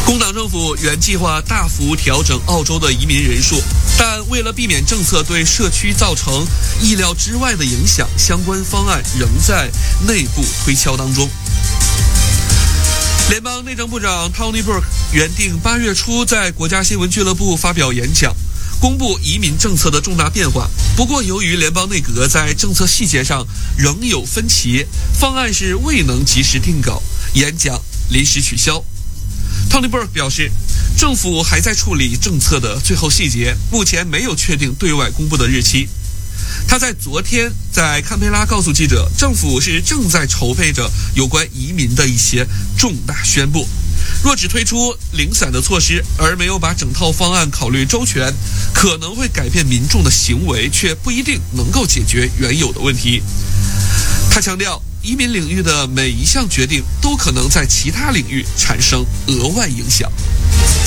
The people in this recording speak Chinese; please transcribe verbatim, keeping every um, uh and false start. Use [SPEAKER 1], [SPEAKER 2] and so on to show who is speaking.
[SPEAKER 1] 工党政府原计划大幅调整澳洲的移民人数，但为了避免政策对社区造成意料之外的影响，相关方案仍在内部推敲当中。联邦内政部长 Tony Burke 原定八月初在国家新闻俱乐部发表演讲，公布移民政策的重大变化。不过由于联邦内阁在政策细节上仍有分歧，方案是未能及时定稿，演讲临时取消。Tony Burke 表示，政府还在处理政策的最后细节，目前没有确定对外公布的日期。他在昨天在堪培拉告诉记者，政府是正在筹备着有关移民的一些重大宣布。若只推出零散的措施，而没有把整套方案考虑周全，可能会改变民众的行为，却不一定能够解决原有的问题。他强调，移民领域的每一项决定都可能在其他领域产生额外影响。